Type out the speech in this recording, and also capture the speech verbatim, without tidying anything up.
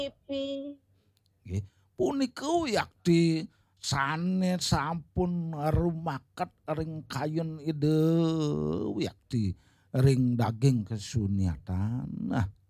Nggih, punika yakti sanes sampun rumaket ring kayon ide yakti ring daging kesunyatan. Nah,